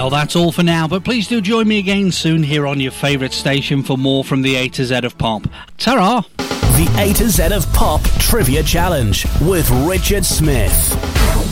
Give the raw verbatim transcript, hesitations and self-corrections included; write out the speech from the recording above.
Well, that's all for now, but please do join me again soon here on your favourite station for more from the A to Z of Pop. Ta-ra! The A to Z of Pop Trivia Challenge with Richard Smith.